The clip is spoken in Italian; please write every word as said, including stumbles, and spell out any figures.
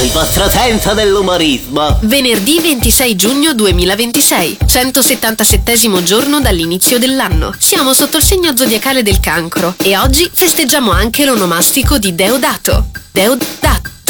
il vostro senso dell'umorismo. Venerdì ventisei giugno duemilaventisei, centosettantasettesimo giorno dall'inizio dell'anno. Siamo sotto il segno zodiacale del Cancro e oggi festeggiamo anche l'onomastico di Deodato. Deodato.